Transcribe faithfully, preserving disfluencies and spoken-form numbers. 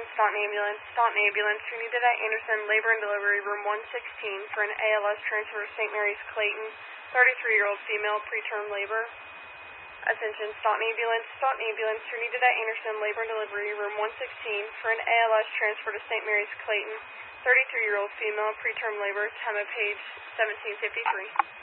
Staunton Ambulance. Staunton Ambulance, who needed at Anderson Labor and Delivery, room one sixteen, for an A L S transfer to Saint Mary's Clayton, thirty-three-year-old female, preterm labor. Attention, Staunton Ambulance. Staunton Ambulance, who needed at Anderson Labor and Delivery, room one sixteen, for an A L S transfer to Saint Mary's Clayton, thirty-three-year-old female, preterm labor, time of page seventeen fifty-three.